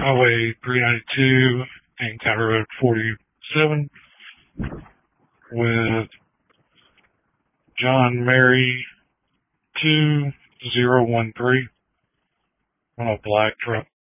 Highway 392 and County Road 47 with John Mary 2013 on a black truck.